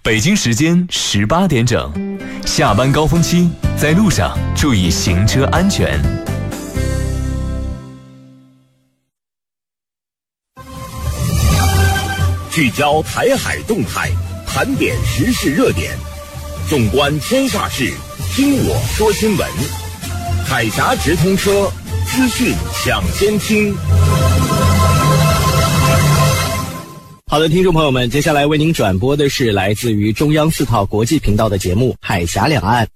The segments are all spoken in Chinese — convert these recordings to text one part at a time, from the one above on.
北京时间18点整，下班高峰期，在路上注意行车安全。 聚焦台海动态，盘点时事热点，纵观天下事，听我说新闻。海峡直通车，资讯抢先听。 好的，听众朋友们，接下来为您转播的是来自于中央4套国际频道的节目《海峡两岸》。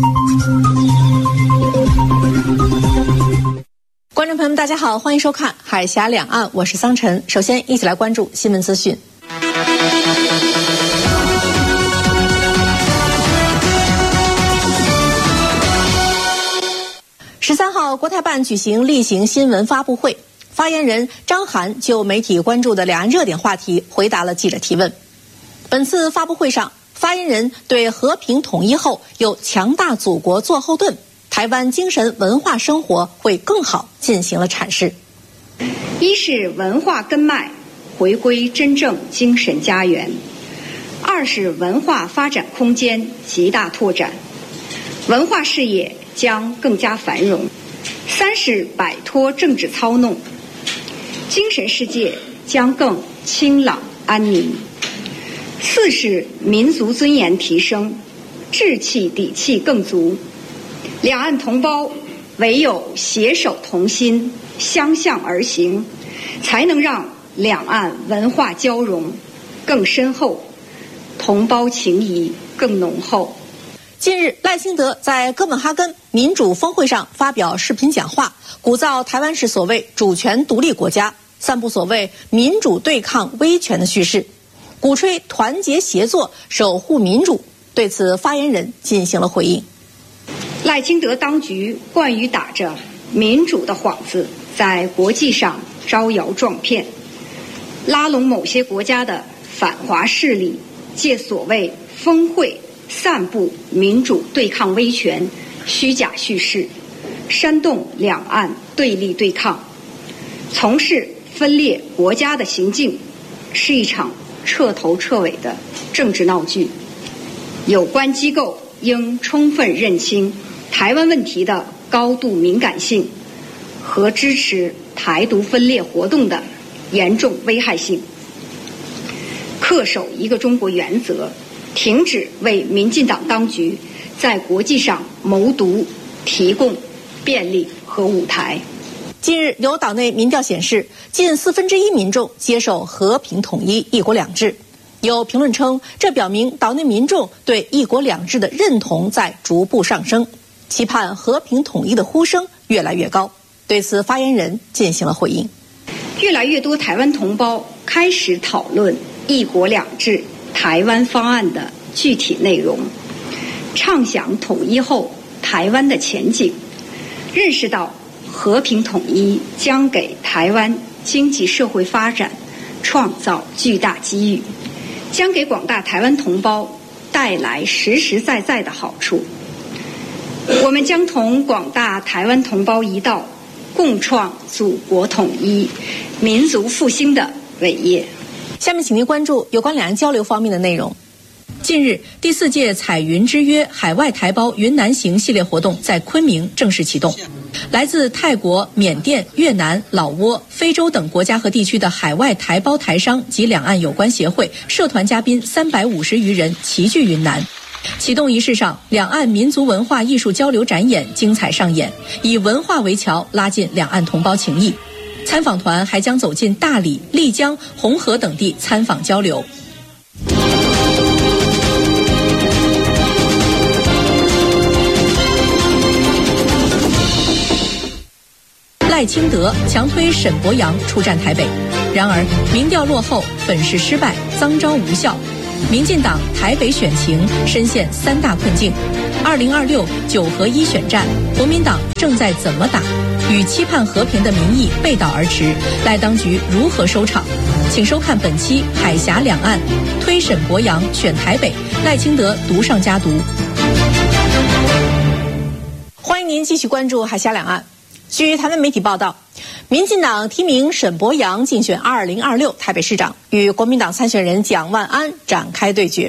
观众朋友们，大家好，欢迎收看《海峡两岸》，我是桑晨。首先，一起来关注新闻资讯。13号，国台办举行例行新闻发布会。发言人张涵就媒体关注的两岸热点话题回答了记者提问。本次发布会上，发言人对和平统一后有强大祖国做后盾，台湾精神文化生活会更好进行了阐释。 一是文化根脉回归真正精神家园，二是文化发展空间极大拓展，文化事业将更加繁荣，三是摆脱政治操弄，精神世界将更清朗安宁，四是民族尊严提升，志气底气更足，两岸同胞唯有携手同心，相向而行，才能让两岸文化交融更深厚，同胞情谊更浓厚。 近日，赖清德在哥本哈根民主峰会上发表视频讲话，鼓噪台湾是所谓主权独立国家，散布所谓民主对抗威权的叙事，鼓吹团结协作守护民主。对此，发言人进行了回应。 赖清德当局惯于打着民主的幌子，在国际上招摇撞骗，拉拢某些国家的反华势力，借所谓峰会散布民主对抗威权虚假叙事，煽动两岸对立对抗，从事分裂国家的行径，是一场彻头彻尾的政治闹剧。有关机构应充分认清台湾问题的高度敏感性和支持台独分裂活动的严重危害性，恪守一个中国原则，停止为民进党当局在国际上谋独提供便利和舞台。 近日，有党内民调显示，近1/4民众接受和平统一、一国两制。有评论称，这表明岛内民众对一国两制的认同在逐步上升，期盼和平统一的呼声越来越高。对此，发言人进行了回应。 越来越多台湾同胞开始讨论一国两制台湾方案的具体内容，畅想统一后台湾的前景，认识到和平统一将给台湾经济社会发展创造巨大机遇，将给广大台湾同胞带来实实在在的好处。我们将同广大台湾同胞一道，共创祖国统一、民族复兴的伟业。 下面请您关注有关两岸交流方面的内容。近日，第4届彩云之约海外台胞云南行系列活动在昆明正式启动。来自泰国、缅甸、越南、老挝、非洲等国家和地区的海外台胞台商及两岸有关协会、社团嘉宾350余人齐聚云南。启动仪式上，两岸民族文化艺术交流展演精彩上演，以文化为桥，拉近两岸同胞情谊。参访团还将走进大理、丽江、红河等地参访交流。赖清德强推沈伯洋出战台北，然而民调落后，粉饰失败，赃招无效。民进党台北选情深陷3大困境：2026 9合1选战，国民党正在怎么打？与期盼和平的民意背道而驰，赖当局如何收场？请收看本期《海峡两岸》，推沈伯洋选台北，赖清德独上加独。欢迎您继续关注《海峡两岸》。据台湾媒体报道，民进党提名沈伯洋竞选2026台北市长，与国民党参选人蒋万安展开对决。对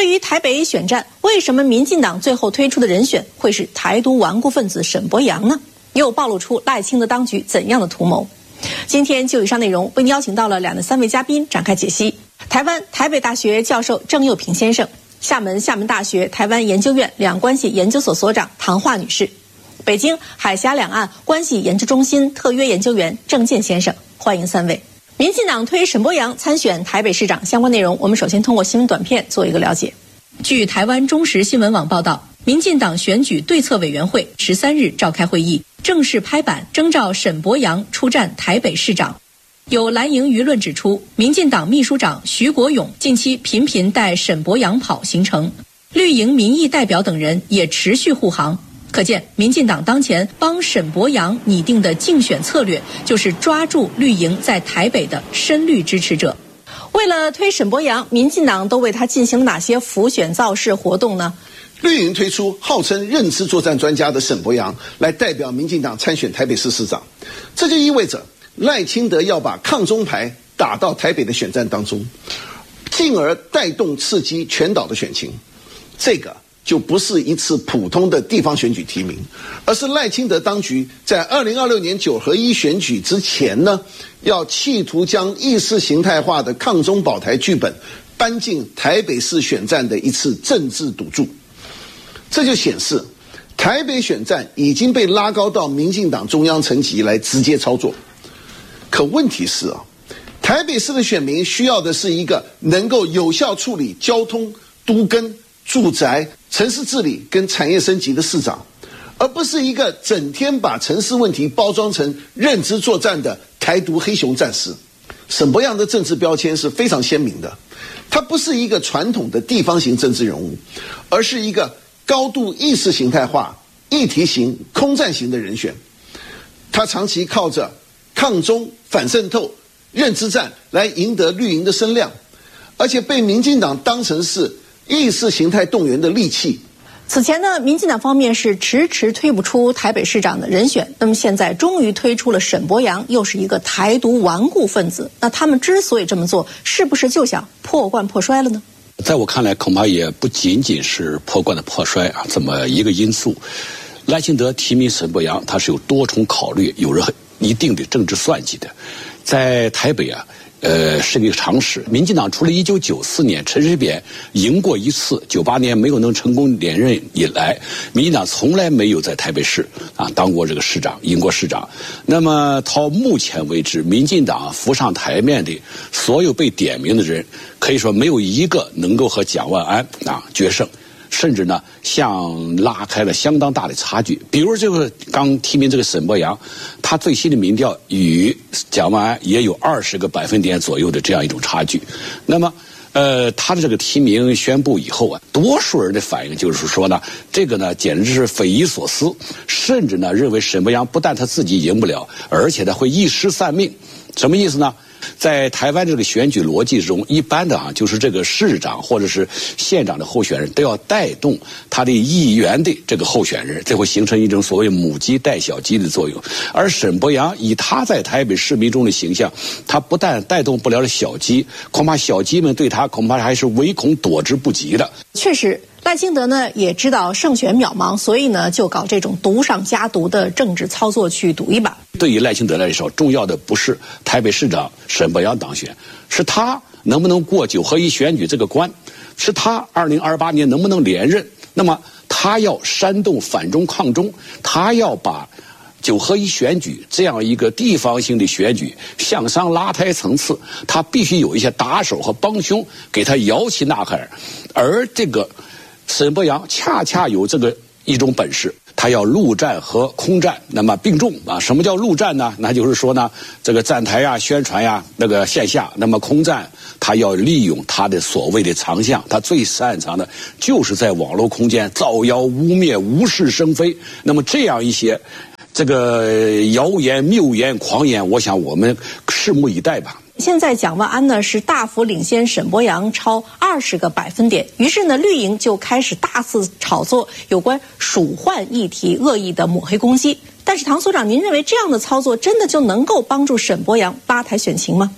对于台北选战，为什么民进党最后推出的人选会是台独顽固分子沈伯洋呢？又暴露出赖清德当局怎样的图谋？今天就以上内容，为您邀请到了3位嘉宾展开解析。台湾台北大学教授郑佑平先生，厦门大学台湾研究院两关系研究所所长唐化女士，北京海峡两岸关系研究中心特约研究员郑健先生，欢迎3位。民进党推沈伯洋参选台北市长相关内容，我们首先通过新闻短片做一个了解。据台湾中时新闻网报道，民进党选举对策委员会13日召开会议，正式拍板征召沈伯洋出战台北市长。有蓝营舆论指出，民进党秘书长徐国勇近期频频带沈伯洋跑行程，绿营民意代表等人也持续护航。可见，民进党当前帮沈伯洋拟定的竞选策略，就是抓住绿营在台北的深绿支持者。为了推沈伯洋，民进党都为他进行了哪些辅选造势活动呢？ 绿营推出号称认知作战专家的沈伯洋来代表民进党参选台北市市长，这就意味着赖清德要把抗中牌打到台北的选战当中，进而带动刺激全岛的选情。这个就不是一次普通的地方选举提名，而是赖清德当局在2026年9合1选举之前呢，要企图将意识形态化的抗中保台剧本搬进台北市选战的一次政治赌注。这就显示台北选战已经被拉高到民进党中央层级来直接操作。可问题是台北市的选民需要的是一个能够有效处理交通、都更、住宅、城市治理跟产业升级的市长，而不是一个整天把城市问题包装成认知作战的台独黑熊战士。沈伯洋的政治标签是非常鲜明的，他不是一个传统的地方型政治人物，而是一个高度意识形态化、议题型、空战型的人选。他长期靠着抗中、反渗透、认知战来赢得绿营的声量，而且被民进党当成是意识形态动员的利器。 此前呢，民进党方面是迟迟推不出台北市长的人选，那么现在终于推出了沈伯洋，又是一个台独顽固分子。那他们之所以这么做，是不是就想破罐破摔了呢？ 在我看来，恐怕也不仅仅是破罐的破摔这么一个因素。赖清德提名沈伯洋，他是有多重考虑，有着一定的政治算计的。在台北是一个常识。民进党除了1994年陈水扁赢过一次，98年没有能成功连任以来，民进党从来没有在台北市当过这个市长，赢过市长。那么到目前为止，民进党浮上台面的所有被点名的人，可以说没有一个能够和蒋万安决胜。甚至呢，拉开了相当大的差距。比如这个刚提名这个沈伯洋，他最新的民调与蒋万安也有20个百分点左右的这样一种差距。那么，他的这个提名宣布以后多数人的反应就是说呢，这个呢简直是匪夷所思，甚至呢认为沈伯洋不但他自己赢不了，而且他会一失散命。什么意思呢？在台湾这个选举逻辑中，一般的就是这个市长或者是县长的候选人都要带动他的议员的这个候选人，这会形成一种所谓母鸡带小鸡的作用。而沈伯洋以他在台北市民中的形象，他不但带动不了小鸡，恐怕小鸡们对他恐怕还是唯恐躲之不及的。 确实，赖清德呢也知道胜选渺茫，所以呢就搞这种毒上加毒的政治操作去赌一把。 对于赖清德来说，重要的不是台北市长沈伯洋当选，是他能不能过9合1选举这个关，是他2028年能不能连任。那么他要煽动反中抗中，他要把9合1选举这样一个地方性的选举向上拉抬层次，他必须有一些打手和帮凶给他摇旗呐喊。而这个沈伯洋恰恰有这个一种本事，他要陆战和空战那么并重什么叫陆战呢？那就是说呢，这个站台宣传那个线下，那么空战他要利用他的所谓的长项，他最擅长的就是在网络空间造谣污蔑、无事生非。那么这样一些这个谣言、谬言、狂言，我想我们拭目以待吧。 现在蒋万安呢是大幅领先沈伯洋超20个百分点，于是呢绿营就开始大肆炒作有关蜀换议题恶意的抹黑攻击。但是唐所长，您认为这样的操作真的就能够帮助沈伯洋拉抬选情吗？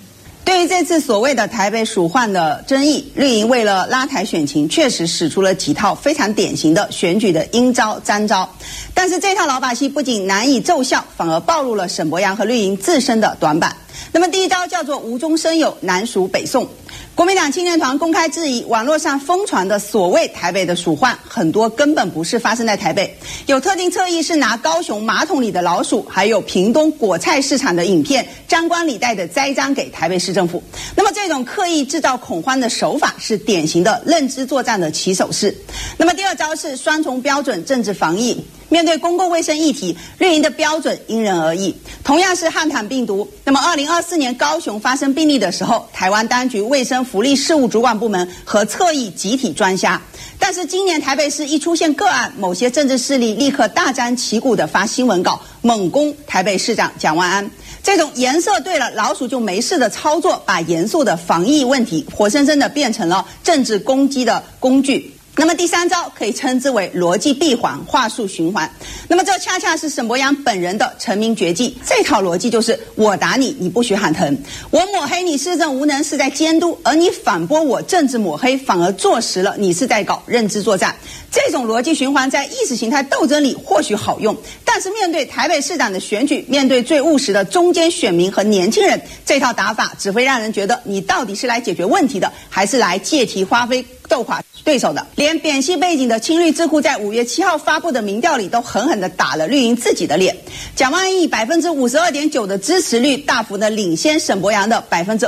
对于这次所谓的台北蜀换的争议，绿营为了拉抬选情，确实使出了几套非常典型的选举的阴招簪招。但是这套老把戏不仅难以奏效，反而暴露了沈伯洋和绿营自身的短板。那么第一招叫做无中生有，南蜀北宋。国民党青年团公开质疑网络上疯传的所谓台北的蜀换，很多根本不是发生在台北，有特定侧翼是拿高雄马桶里的老鼠，还有屏东果菜市场的影片张冠李戴的栽赃给台北市政府。那么这种刻意制造恐慌的手法是典型的认知作战的起手式。那么第二招是双重标准政治防疫。面对公共卫生议题，绿营的标准因人而异。同样是汉坦病毒，那么2024年高雄发生病例的时候，台湾当局卫生福利事务主管部门和侧翼集体专瞎。但是今年台北市一出现个案，某些政治势力立刻大张旗鼓地发新闻稿，猛攻台北市长蒋万安。这种颜色对了，老鼠就没事的操作，把严肃的防疫问题活生生地变成了政治攻击的工具。那么第三招可以称之为逻辑闭环，话术循环。那么这恰恰是沈伯洋本人的成名绝技。这套逻辑就是我打你，你不许喊疼；我抹黑你施政无能是在监督，而你反驳我政治抹黑，反而坐实了你是在搞认知作战。这种逻辑循环在意识形态斗争里或许好用，但是面对台北市长的选举，面对最务实的中间选民和年轻人，这套打法只会让人觉得你到底是来解决问题的，还是来借题发挥斗垮对手的。连扁系背景的青绿智库在5月7号发布的民调里都狠狠地打了绿营自己的脸。蒋万安以52.9%的支持率大幅的领先沈伯洋的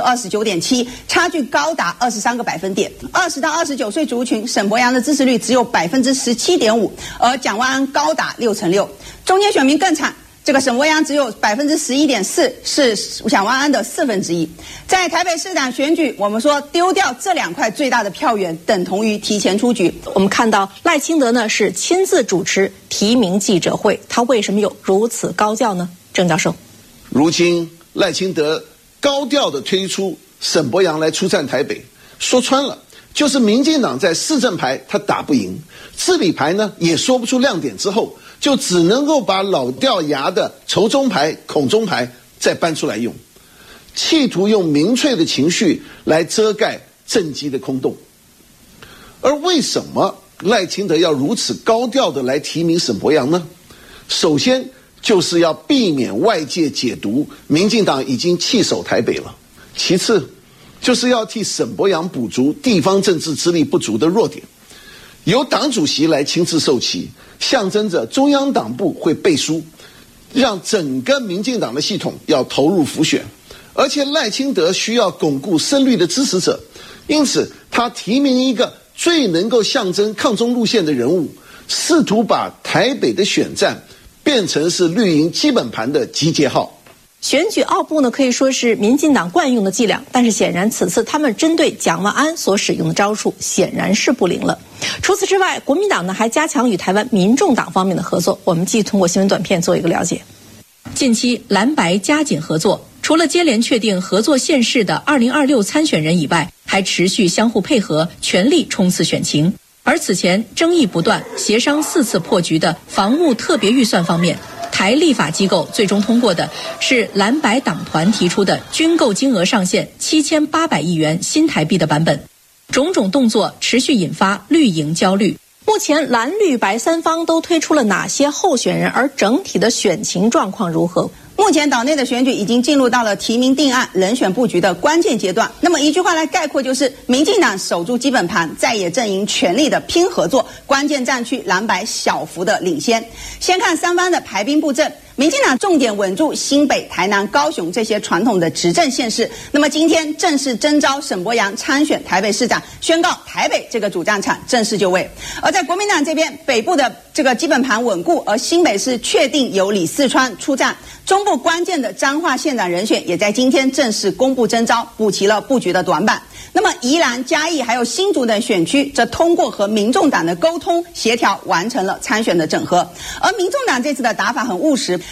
29.7%，差距高达23个百分点。20到29岁族群，沈伯洋的支持率只有17.5%，而蒋万安高达6%。中间选民更惨。这个沈伯洋只有11.4%，是蒋万安的1/4。在台北市长选举，我们说丢掉这2块最大的票源，等同于提前出局。 我们看到赖清德呢是亲自主持提名记者会，他为什么有如此高调呢？郑教授， 如今赖清德高调地推出沈伯洋来出战台北，说穿了就是民进党在市政牌他打不赢，治理牌呢也说不出亮点之后，就只能够把老掉牙的仇中牌、恐中牌再搬出来用，企图用民粹的情绪来遮盖政绩的空洞。而为什么赖清德要如此高调的来提名沈伯洋呢？首先就是要避免外界解读民进党已经弃守台北了，其次就是要替沈伯洋补足地方政治资历不足的弱点，由党主席来亲自授旗，象征着中央党部会背书，让整个民进党的系统要投入辅选。而且赖清德需要巩固深绿的支持者，因此他提名一个最能够象征抗中路线的人物，试图把台北的选战变成是绿营基本盘的集结号。 选举奥步呢，可以说是民进党惯用的伎俩，但是显然此次他们针对蒋万安所使用的招数显然是不灵了。除此之外，国民党呢还加强与台湾民众党方面的合作。我们继续通过新闻短片做一个了解。近期蓝白加紧合作，除了接连确定合作县市的2026参选人以外，还持续相互配合，全力冲刺选情。而此前争议不断、协商4次破局的防务特别预算方面，台立法机构最终通过的是蓝白党团提出的军购金额上限7800亿元新台币的版本。种种动作持续引发绿营焦虑。目前蓝绿白三方都推出了哪些候选人，而整体的选情状况如何？ 目前岛内的选举已经进入到了提名定案、人选布局的关键阶段。那么一句话来概括，就是民进党守住基本盘，在野阵营全力的拼合作，关键战区蓝白小幅的领先。先看三方的排兵布阵。民进党重点稳住新北、台南、高雄这些传统的执政县市。那么今天正式征召沈伯洋参选台北市长，宣告台北这个主战场正式就位。而在国民党这边，北部的这个基本盘稳固，而新北市确定由李四川出战。中部关键的彰化县长人选也在今天正式公布征召，补齐了布局的短板。那么宜兰、嘉义还有新竹等选区，则通过和民众党的沟通协调，完成了参选的整合。而民众党这次的打法很务实，